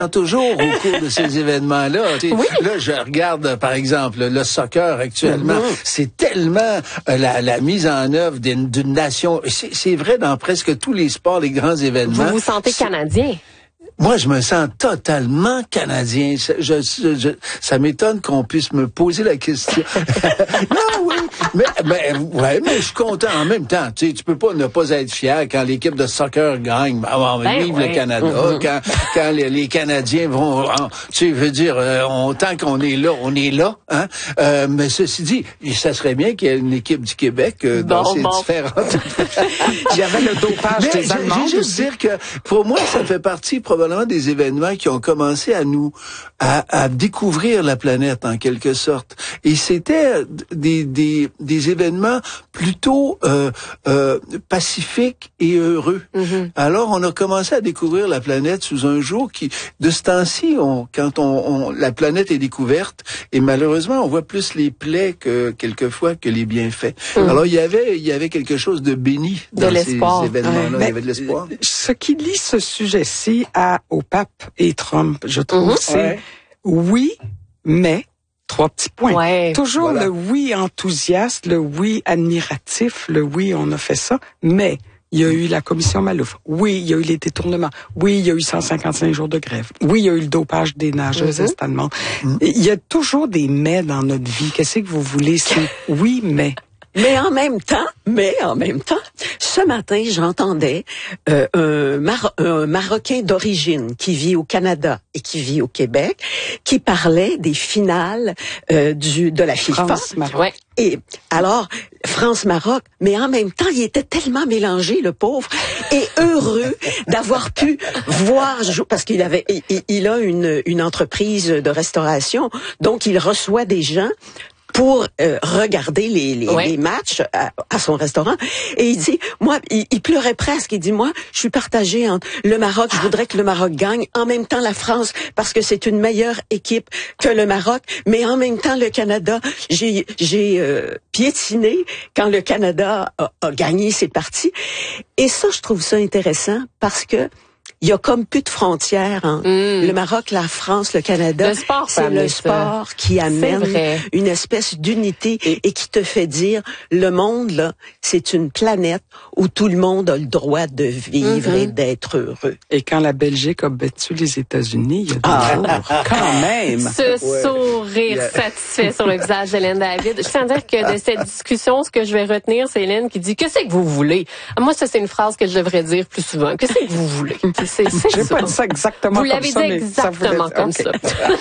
Toujours au cours de ces événements-là. Oui. Là, je regarde, par exemple, le soccer actuellement. C'est tellement la mise en œuvre d'une nation. C'est vrai dans presque tous les sports, les grands événements. Vous vous sentez canadien? Moi, je me sens totalement canadien. Ça m'étonne qu'on puisse me poser la question. Non, oui, mais je suis content en même temps. Tu peux pas ne pas être fier quand l'équipe de soccer gagne. Vive le Canada. Quand les Canadiens vont, tu veux dire, tant qu'on est là, on est là. Hein? Mais ceci dit, ça serait bien qu'il y ait une équipe du Québec dans ces différentes. Il y avait le dopage des Allemands. Je veux juste dire que pour moi, ça fait partie probablement des événements qui ont commencé à découvrir la planète en quelque sorte. Et c'était des événements plutôt pacifiques et heureux. Alors on a commencé à découvrir la planète sous un jour qui, de ce temps-ci, la planète est découverte et malheureusement on voit plus les plaies quelquefois que les bienfaits. Alors il y avait quelque chose de béni dans ces événements-là. Il y avait de l'espoir. Ce qui lie ce sujet-ci au pape et Trump, je trouve, c'est oui, mais 3 petits points. Ouais, toujours le oui enthousiaste, le oui admiratif, le oui on a fait ça, mais il y a eu la commission Malouf. Oui, il y a eu les détournements. Oui, il y a eu 155 jours de grève. Oui, il y a eu le dopage des nageuses est-allemandes. Il y a toujours des mais dans notre vie. Qu'est-ce que vous voulez? C'est oui, mais. Mais en même temps, ce matin, j'entendais un Marocain d'origine qui vit au Canada et qui vit au Québec, qui parlait des finales de la FIFA. France-Maroc. Et alors, France-Maroc, mais en même temps, il était tellement mélangé, le pauvre, et heureux d'avoir pu voir, parce qu'il a une entreprise de restauration, donc il reçoit des gens pour regarder les matchs à son restaurant. Et il dit, moi, il pleurait presque. Il dit, moi, je suis partagé entre le Maroc, je voudrais que le Maroc gagne, en même temps la France, parce que c'est une meilleure équipe que le Maroc, mais en même temps le Canada, j'ai piétiné quand le Canada a gagné ses parties. Et ça, je trouve ça intéressant parce que il y a comme plus de frontières entre le Maroc, la France, le Canada. Le sport, c'est le sport qui amène une espèce d'unité et qui te fait dire le monde là, c'est une planète où tout le monde a le droit de vivre et d'être heureux. Et quand la Belgique a battu les États-Unis, il y a 2 jours, quand même. Ce sourire satisfait sur le visage d'Hélène David. Je tiens à dire que de cette discussion, ce que je vais retenir, c'est Hélène qui dit « Qu'est-ce que vous voulez? » Moi, ça, c'est une phrase que je devrais dire plus souvent. « Qu'est-ce que vous voulez? » J'ai pas dit ça exactement comme ça. Vous l'avez dit exactement comme ça.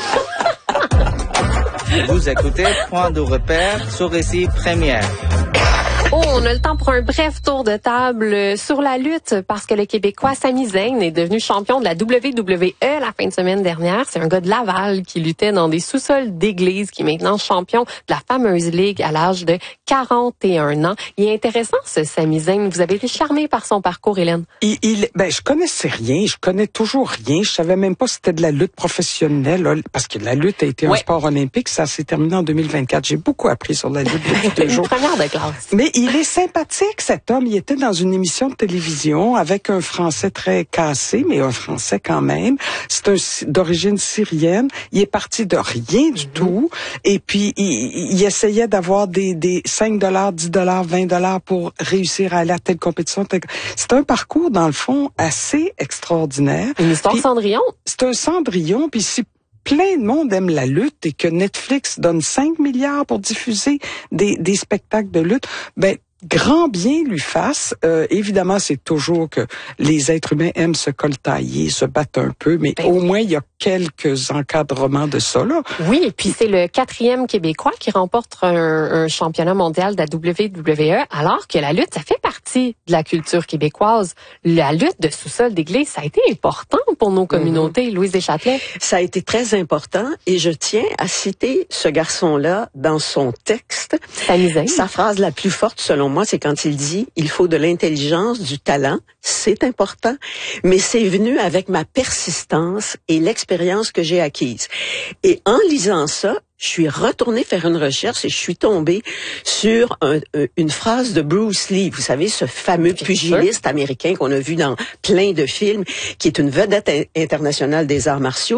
Vous écoutez Point de repère sur Récit Première. Oh, on a le temps pour un bref tour de table sur la lutte parce que le Québécois Sami Zayn est devenu champion de la WWE la fin de semaine dernière. C'est un gars de Laval qui luttait dans des sous-sols d'église qui est maintenant champion de la fameuse ligue à l'âge de 41 ans. Il est intéressant ce Sami Zayn. Vous avez été charmé par son parcours, Hélène? Je connaissais rien. Je connais toujours rien. Je savais même pas si c'était de la lutte professionnelle là, parce que la lutte a été un sport olympique. Ça s'est terminé en 2024. J'ai beaucoup appris sur la lutte depuis 2 jours. Une première de classe. Mais il est sympathique, cet homme. Il était dans une émission de télévision avec un français très cassé, mais un français quand même. C'est d'origine syrienne. Il est parti de rien du tout. Et puis, il essayait d'avoir des $5, $10, $20 pour réussir à aller à telle compétition. C'est un parcours, dans le fond, assez extraordinaire. Une histoire Cendrillon. C'est un Cendrillon, puis si plein de monde aime la lutte et que Netflix donne 5 milliards pour diffuser des spectacles de lutte, grand bien lui fasse. Évidemment, c'est toujours que les êtres humains aiment se coltailler, se battre un peu, mais au moins, il y a quelques encadrements de ça, là. Oui, et puis c'est le 4e Québécois qui remporte un championnat mondial de la WWE, alors que la lutte, ça fait partie de la culture québécoise. La lutte de sous-sol d'église, ça a été important pour nos communautés. Louise Deschâtelet. Ça a été très important et je tiens à citer ce garçon-là dans son texte. Sa phrase la plus forte, selon moi, c'est quand il dit « Il faut de l'intelligence, du talent, c'est important, mais c'est venu avec ma persistance et l'expérience que j'ai acquise. » Et en lisant ça, je suis retournée faire une recherche et je suis tombée sur une phrase de Bruce Lee. Vous savez, ce fameux pugiliste américain qu'on a vu dans plein de films, qui est une vedette internationale des arts martiaux.